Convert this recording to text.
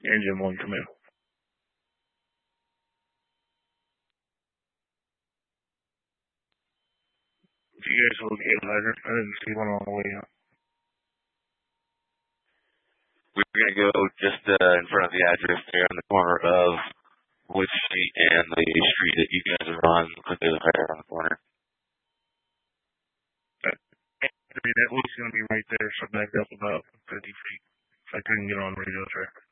engine one come in. If you guys look at hydrant, I didn't see one on the way out. We're going to go just in front of the address there on the corner of Wood Street and the street that you guys are on. Looks like there's a fire on the corner. That looks going to be right there, so back up about 50 feet. If I couldn't get on radio track.